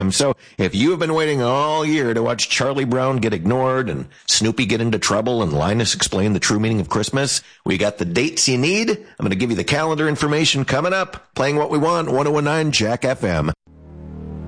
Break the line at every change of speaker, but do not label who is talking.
time. So if you have been waiting all year to watch Charlie Brown get ignored and Snoopy get into trouble and Linus explain the true meaning of Christmas, we got the dates you need. I'm going to give you the calendar information coming up. Playing what we want, 1019 Jack FM.